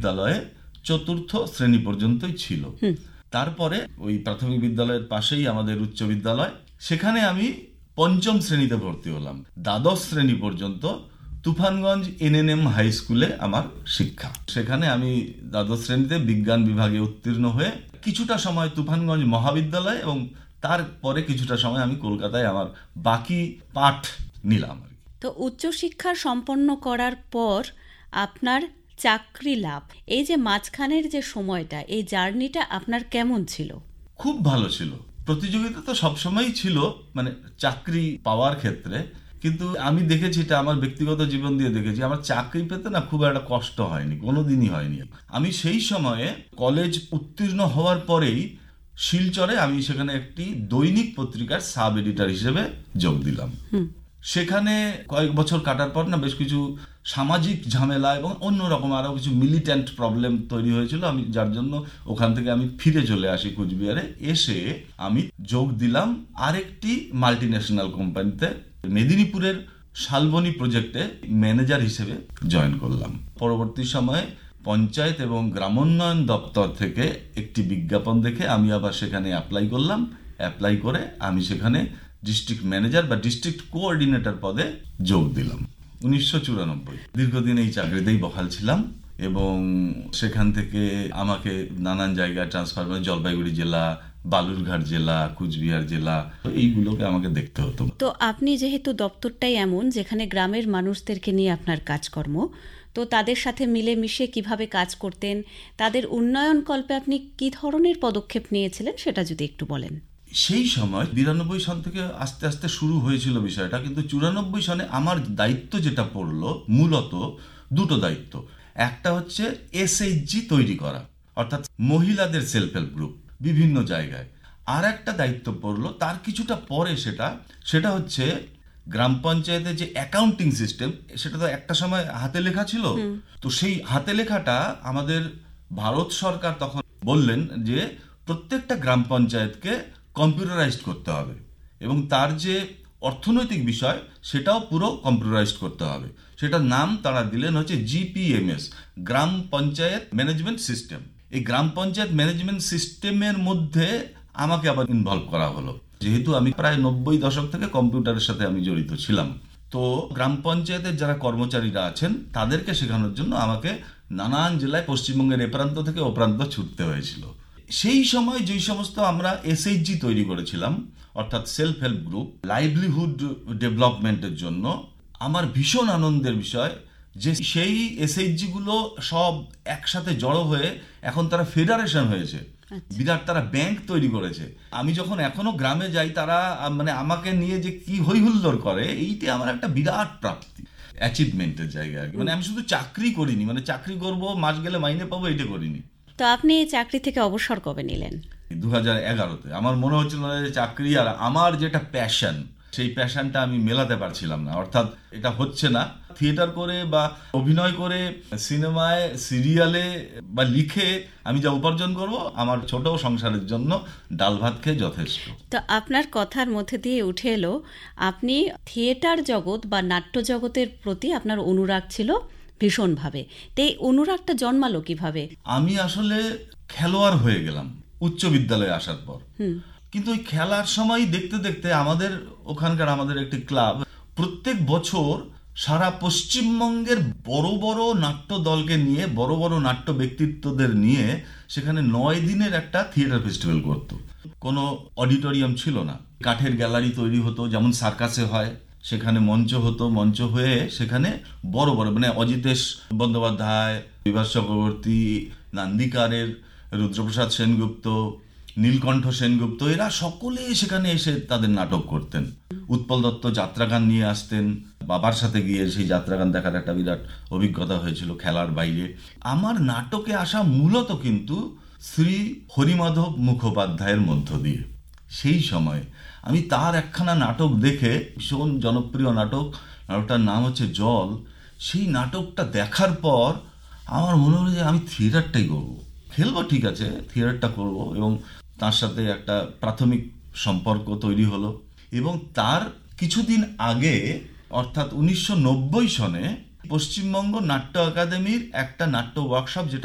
বিদ্যালয়ে চতুর্থ শ্রেণী পর্যন্তই ছিল। তারপরে ওই প্রাথমিক বিদ্যালয়ের পাশেই আমাদের উচ্চ বিদ্যালয়, সেখানে আমি পঞ্চম শ্রেণীতে ভর্তি হলাম। দ্বাদশ শ্রেণী পর্যন্ত তুফানগঞ্জ NNM হাই স্কুলে আমার শিক্ষা। সেখানে আমি দ্বাদশ শ্রেণীতে বিজ্ঞান বিভাগে উত্তীর্ণ হয়ে কিছুটা সময় তুফানগঞ্জ মহাবিদ্যালয় এবং তারপরে কিছুটা সময় আমি কলকাতায় আমার বাকি পাঠ নিলাম। তো উচ্চশিক্ষা সম্পন্ন করার পর আপনার চাকরি লাভ, এই যে মাঝখানের যে সময়টা, এই জার্নিটা আপনার কেমন ছিল? খুব ভালো ছিল। প্রতিযোগিতা তো সবসময়ই ছিল মানে চাকরি পাওয়ার ক্ষেত্রে, কিন্তু আমি দেখেছি, এটা আমার ব্যক্তিগত জীবন দিয়ে দেখেছি, আমার চাকরি পেতে না খুব একটা কষ্ট হয়নি, কোনোদিনই হয়নি। আমি সেই সময়ে কলেজ উত্তীর্ণ হওয়ার পরেই শিলচরে আমি সেখানে একটি দৈনিক পত্রিকার সাব এডিটর হিসেবে যোগ দিলাম। সেখানে কয়েক বছর কাটার পর না বেশ কিছু সামাজিক ঝামেলা এবং অন্যরকম আরও কিছু মিলিট্যান্ট প্রবলেম তৈরি হয়েছিল, আমি যার জন্য ওখান থেকে আমি ফিরে চলে আসি কুচবিহারে। এসে আমি যোগ দিলাম আরেকটি মাল্টিন্যাশনাল কোম্পানিতে, মেদিনীপুরের শালবনী প্রজেক্টে ম্যানেজার হিসেবে জয়েন করলাম। পরবর্তী সময়ে পঞ্চায়েত এবং গ্রামোন্নয়ন দপ্তর থেকে একটি বিজ্ঞাপন দেখে আমি আবার সেখানে অ্যাপ্লাই করলাম। অ্যাপ্লাই করে আমি সেখানে ডিস্ট্রিক্ট ম্যানেজার বা ডিস্ট্রিক্ট কোঅর্ডিনেটর পদে যোগ দিলাম 1994। দীর্ঘদিন এই চাকরিতেই বহাল ছিলাম এবং সেখান থেকে আমাকে নানান জায়গায় ট্রান্সফার করে, জলপাইগুড়ি জেলা, বালুরঘাট জেলা, কুচবিহার জেলা, এইগুলোকে আমাকে দেখতে হতো। তো আপনি যেহেতু দপ্তরটাই এমন যেখানে গ্রামের মানুষদেরকে নিয়ে আপনার কাজকর্ম, তো তাদের সাথে মিলেমিশে কিভাবে কাজ করতেন, তাদের উন্নয়ন কল্পে আপনি কি ধরনের পদক্ষেপ নিয়েছিলেন সেটা যদি একটু বলেন। সেই সময় 92 সন থেকে আস্তে আস্তে শুরু হয়েছিল বিষয়টা, কিন্তু 94 সনে আমার দায়িত্ব যেটা পড়লো, মূলত দুটো দায়িত্ব। একটা হচ্ছে SHG তৈরি করা, অর্থাৎ মহিলাদের সেলফ হেল্প গ্রুপ বিভিন্ন জায়গায়। আর একটা দায়িত্ব পড়লো তার কিছুটা পরে, সেটা হচ্ছে গ্রাম পঞ্চায়েতের যে অ্যাকাউন্টিং সিস্টেম, সেটা তো একটা সময় হাতে লেখা ছিল। তো সেই হাতে লেখাটা আমাদের ভারত সরকার তখন বললেন যে প্রত্যেকটা গ্রাম পঞ্চায়েতকে কম্পিউটারাইজড করতে হবে এবং তার যে অর্থনৈতিক বিষয় সেটাও পুরো কম্পিউটারাইজড করতে হবে। সেটার নাম তারা দিলেন হচ্ছে GPMS, গ্রাম পঞ্চায়েত ম্যানেজমেন্ট সিস্টেম। এই গ্রাম পঞ্চায়েত ম্যানেজমেন্ট সিস্টেমের মধ্যে আমাকে আবার ইনভলভ করা হলো, যেহেতু আমি প্রায় 90 দশক থেকে কম্পিউটারের সাথে আমি জড়িত ছিলাম। তো গ্রাম পঞ্চায়েতের যারা কর্মচারীরা আছেন তাদেরকে শেখানোর জন্য আমাকে নানান জেলায় পশ্চিমবঙ্গের এ প্রান্ত থেকে ও প্রান্ত ছুটতে হয়েছিল। সেই সময় যেই সমস্ত আমরা SHG তৈরি করেছিলাম, অর্থাৎ সেলফ হেল্প গ্রুপ, লাইভলিহুড ডেভেলপমেন্টের জন্য, আমার ভীষণ আনন্দের বিষয় যে সেই SHG গুলো সব একসাথে জড়ো হয়ে এখন তারা ফেডারেশন হয়েছে, বিরাট তারা ব্যাংক তৈরি করেছে। আমি যখন এখনো গ্রামে যাই, তারা মানে আমাকে নিয়ে যে কি হইহুল্লোড় করে, এইটা আমার একটা বিরাট প্রাপ্তি, অ্যাচিভমেন্টের জায়গা। মানে আমি শুধু চাকরি করিনি, মানে চাকরি করব, মাস গেলে মাইনে পাবো, এটা করিনি। তো আপনি চাকরি থেকে অবসর কবে নিলেন? 2011-তে। আমার মনে হচ্ছিল যে চাকরি আর আমার যেটা প্যাশন, সেই প্যাশনটা আমি মেলাতে পারছিলাম না, অর্থাৎ এটা হচ্ছে না। থিয়েটার করে বা অভিনয় করে, সিনেমায়, সিরিয়ালে বা লিখে আমি যা উপার্জন করব, আমার ছোট সংসারের জন্য ডাল ভাত খেয়ে যথেষ্ট। তো আপনার কথার মধ্যে দিয়ে উঠে এলো আপনি থিয়েটার জগৎ বা নাট্য জগতের প্রতি আপনার অনুরাগ ছিল ভীষণভাবে। তো এই অনুরাগটা জন্মালো কিভাবে? আমি আসলে খেলোয়াড় হয়ে গেলাম উচ্চ বিদ্যালয়ে আসার পর। কিন্তু ওই খেলার সময় দেখতে দেখতে আমাদের একটি ক্লাব প্রত্যেক বছর সারা পশ্চিমবঙ্গের বড় বড় নাট্য দলকে নিয়ে, বড় বড় নাট্য ব্যক্তিত্বদের নিয়ে সেখানে 9 দিনের একটা থিয়েটার ফেস্টিভ্যাল করত। কোনো অডিটোরিয়াম ছিল না, কাঠের গ্যালারি তৈরি হতো, যেমন সার্কাসে হয়, সেখানে মঞ্চ হতো। মঞ্চ হয়ে সেখানে বড় বড় মানে অজিতেশ বন্দ্যোপাধ্যায়, বিভাস চক্রবর্তী, নান্দিকারের রুদ্রপ্রসাদ সেনগুপ্ত, নীলকণ্ঠ সেনগুপ্ত, এরা সকলে সেখানে এসে তাদের নাটক করতেন। উৎপল দত্ত যাত্রাগান নিয়ে আসতেন, বাবার সাথে গিয়ে সেই যাত্রাগান দেখার একটা বিরাট অভিজ্ঞতা হয়েছিল খেলার বাইরে। আমার নাটকে আসা মূলত কিন্তু শ্রী হরিমাধব মুখোপাধ্যায়ের মধ্য দিয়ে। সেই সময় আমি তার একখানা নাটক দেখে, ভীষণ জনপ্রিয় নাটকটার নাম হচ্ছে জল। সেই নাটকটা দেখার পর আমার মনে হলো যে আমি থিয়েটারটাই করবো, খেলবো, ঠিক আছে, থিয়েটারটা করবো। এবং তার সাথে একটা প্রাথমিক সম্পর্ক তৈরি হলো। এবং তার কিছুদিন আগে, অর্থাৎ 1990 সনে পশ্চিমবঙ্গ নাট্য একাডেমির একটা নাট্য ওয়ার্কশপ, যেটা